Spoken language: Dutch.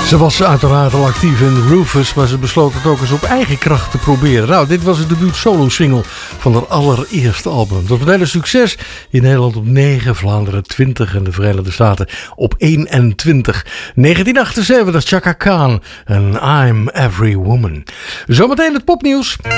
Ze was uiteraard al actief in Rufus, maar ze besloot het ook eens op eigen kracht te proberen. Nou, dit was het debuut solo-single van haar allereerste album. Dat was meteen een succes. In Nederland op 9, Vlaanderen 20 en de Verenigde Staten op 21. 1978, Chaka Khan en I'm Every Woman. Zometeen het popnieuws.